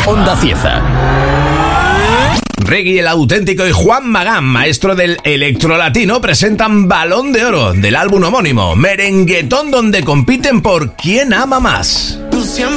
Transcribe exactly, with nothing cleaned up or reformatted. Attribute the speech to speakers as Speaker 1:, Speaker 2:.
Speaker 1: Onda Cieza.
Speaker 2: Reggae el Auténtico y Juan Magán, maestro del electrolatino, presentan Balón de Oro del álbum homónimo, merenguetón donde compiten por quién ama más.